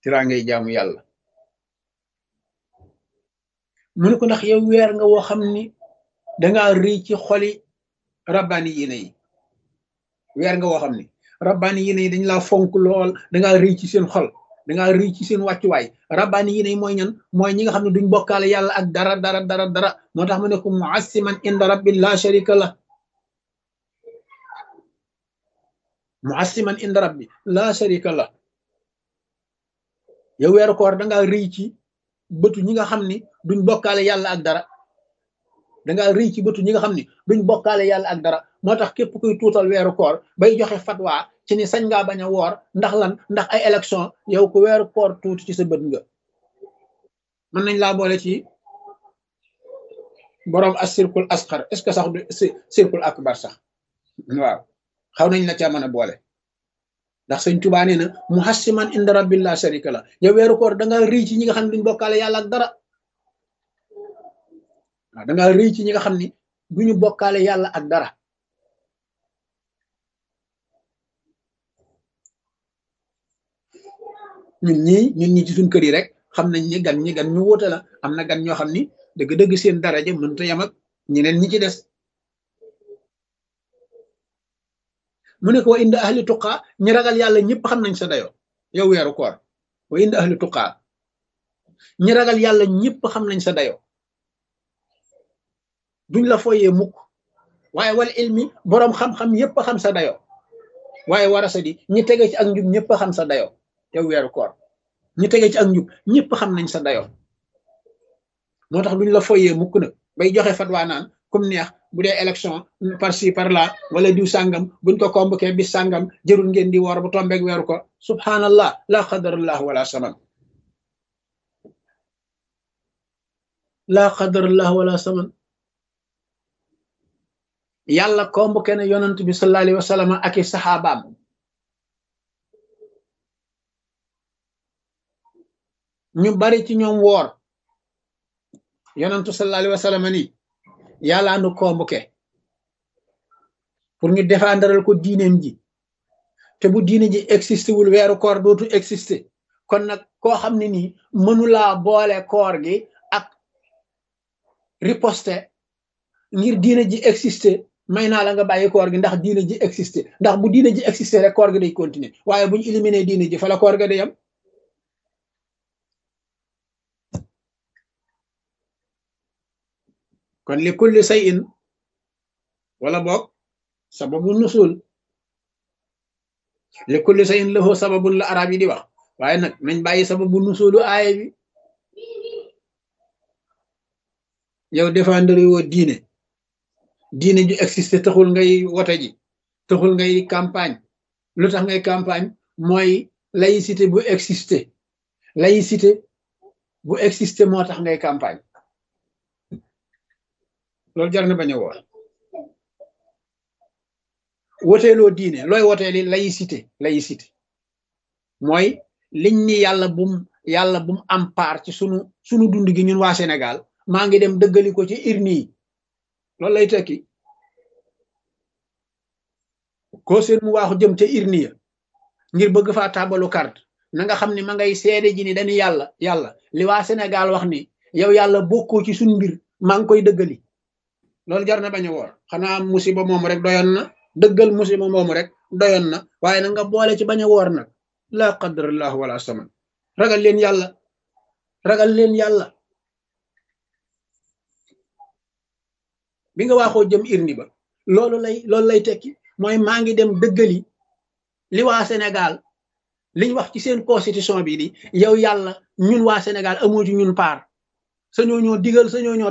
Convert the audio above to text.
tiraangay jaamu yàlla. mu ne ko ndax yow weer nga woo xam ni dangaa rëy ci xoli rabbaani yéene yi, weer nga woo xam ni rabbaani yéene yi dañ laa fonk lool, dangaa rëy ci seen xol, dangaa rëy ci seen wàccuwaay. rabbaani yéene yi mooy ñan? mooy ñi nga xam ne duñ bokkaale yàlla ak dara dara dara dara. moo tax mu ne ko muassiman inda rabbi la sharika la, muassiman inda rabbi la sharika la. yow weeru koor dangaa rëy ci bëtu ñi nga xam ni duñ bokkaale yàlla ak dara, dangaa rëy ci bëtu ñi nga xam ni duñ bokkaale yàlla ak dara. moo tax képp kuy tuutal weeru koor bay joxe fatwa ci ni sañ ngaa bañ a woor ndax lan? ndax ay élection, yow ku weeru koor tuuti ci sa bët nga. mën nañ laa boole ci boroom as sirkul asxar, est ce que sax du sirkul akbar sax, waaw xaw nañ la caa mën a boole. ndax sëñ Tuubaa nee na muhassiman inda rabbil la sharika la. yow weeru koor dangaa rëy ci ñi nga xam ne duñ bokkaale yàlla ak dara. waaw dangaa rëy ci ñi nga xam ni duñu bokkaale yàlla ak dara. ñun ñi ci suñ kër yi rek xam nañ ni gan ñu wóote la. am na gan ñoo xam ni dëgg-dëgg seen daraja mënta yam ak ñeneen ñi ci des. mu ne ko wa inda ahli tuqaa, ñi ragal yàlla ñëpp xam nañ sa dayo yow weeru koor. wa inda ahli tuqaa, ñi ragal yàlla ñëpp xam nañ sa dayo, duñ la foyee mukk. waaye wal ilmi, boroom xam-xam yëpp xam sa dayo. waaye warasadi, ñi tege ci ak njub ñëpp xam sa dayo yow weeru koor. ñi tege ci ak njub ñëpp xam nañ sa dayo. moo tax duñ la foyee mukk nag bay joxe fatwa naan comme neex bu dee élection par ci par là wala diw sàngam buñ ko convoqué bis sàngam jërul ngeen di woor bu tombeeg weeru ko. subhanallah, la qadarallah wala saman, la qadarallah wala saman. yàlla convoqué na yonant bi sallallahu alayhi wa sallam ak i saxaabaam. ñu bari ci ñoom woor. yonantu sallallahu alayhi wa sallam ni yàlla nu convoqué pour ñu défendral ko diineem ji, te bu diine ji existé wul weeru koor dootu existé. kon nag koo xam ne nii mënulaa boole koor gi ak riposte ngir diine ji existé, may naa la nga bàyyi koor gi ndax diine ji existé. ndax bu diine ji existé rek koor gi day continuer, waaye bu ñu éliminé diine ji fa la koor ga day am. kon li kulli shay'in, wala boog sababu nusul, li kulli shay'in lahu sababun la arab yi di wax. waaye nag nañ bàyyi sababu nusulu aaya bi. yow défendre woo diine ju existé taxul ngay wote ji, taxul ngay campagne. lu tax ngay campagne mooy laïcité bu existé, laïcité bu existé moo tax ngay campagne. loolu jar na bañ a woor. woteeloo diine, looy woteeli laïcité mooy liñ ni yàlla bum am part ci sunu dund gi ñun waa Sénégal, maa ngi dem dëggali ko ci urne yi. loolu lay tekki. koo seen mu waaxu jëm ca urne ya ngir bëgg faa tàbbalu carte, na nga xam ne ma ngay seede ji ni dañu yàlla li waa Sénégal wax ni yow yàlla bokkoo ci suñ mbir, maa ngi koy dëggali. loolu jar na bañ a woor. xanaa musiba moomu rek doyoon na, dëggal musiba moomu rek doyoon na, waaye na nga boole ci bañ a woor nag. la qadarallah wala saman. ragal leen yàlla, ragal leen yàlla. bi nga waaxoo jëm irni ba, loolu lay tekki mooy maa ngi dem dëggali li waa Sénégal liñ wax ci seen constitution bi di yow yàlla ñun waa Sénégal amoo ci ñun part. sañoo ñoo digal, sañoo ñoo